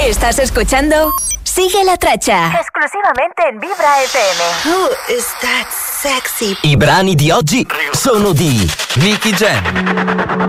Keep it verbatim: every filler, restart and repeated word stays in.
Estás escuchando Sigue la Traccia. Esclusivamente in Vibra F M. Who is that sexy? I brani di oggi sono di Nicky Jam,